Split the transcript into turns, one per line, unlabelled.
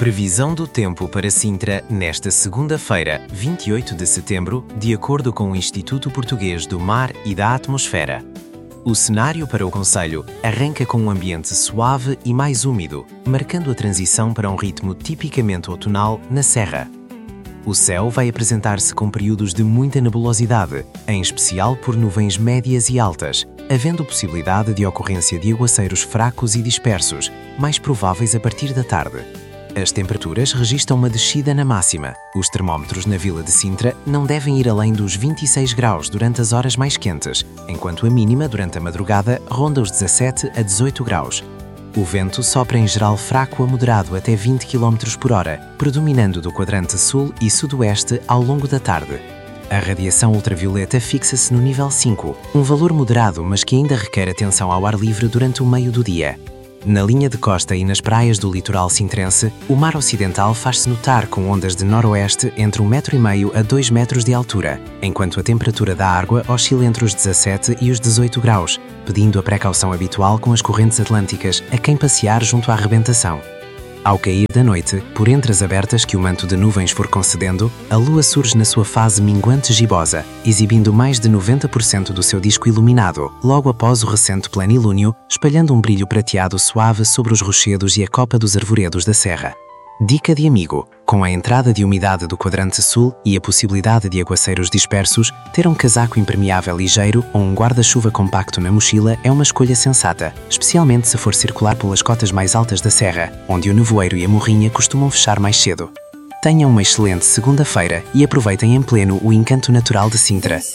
Previsão do tempo para Sintra nesta segunda-feira, 28 de setembro, de acordo com o Instituto Português do Mar e da Atmosfera. O cenário para o concelho arranca com um ambiente suave e mais úmido, marcando a transição para um ritmo tipicamente outonal na Serra. O céu vai apresentar-se com períodos de muita nebulosidade, em especial por nuvens médias e altas, havendo possibilidade de ocorrência de aguaceiros fracos e dispersos, mais prováveis a partir da tarde. As temperaturas registram uma descida na máxima. Os termómetros na Vila de Sintra não devem ir além dos 26 graus durante as horas mais quentes, enquanto a mínima durante a madrugada ronda os 17 a 18 graus. O vento sopra em geral fraco a moderado até 20 km por hora, predominando do quadrante sul e sudoeste ao longo da tarde. A radiação ultravioleta fixa-se no nível 5, um valor moderado, mas que ainda requer atenção ao ar livre durante o meio do dia. Na linha de costa e nas praias do litoral sintrense, o mar ocidental faz-se notar com ondas de noroeste entre 1,5 m a 2 metros de altura, enquanto a temperatura da água oscila entre os 17 e os 18 graus, pedindo a precaução habitual com as correntes atlânticas a quem passear junto à arrebentação. Ao cair da noite, por entre as abertas que o manto de nuvens for concedendo, a lua surge na sua fase minguante gibosa, exibindo mais de 90% do seu disco iluminado, logo após o recente plenilúnio, espalhando um brilho prateado suave sobre os rochedos e a copa dos arvoredos da serra. Dica de amigo: com a entrada de umidade do quadrante sul e a possibilidade de aguaceiros dispersos, ter um casaco impermeável ligeiro ou um guarda-chuva compacto na mochila é uma escolha sensata, especialmente se for circular pelas cotas mais altas da serra, onde o nevoeiro e a morrinha costumam fechar mais cedo. Tenham uma excelente segunda-feira e aproveitem em pleno o encanto natural de Sintra.